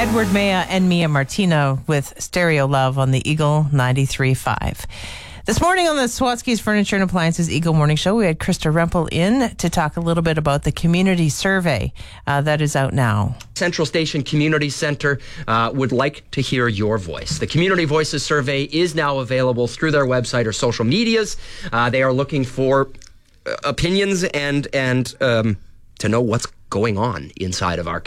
Edward Maya and Mia Martino with Stereo Love on the Eagle 93.5. This morning on the Swatsky's Furniture and Appliances Eagle Morning Show, we had Krista Rempel in to talk a little bit about the community survey that is out now. Central Station Community Center would like to hear your voice. The Community Voices Survey is now available through their website or social medias. They are looking for opinions and to know what's going on inside of our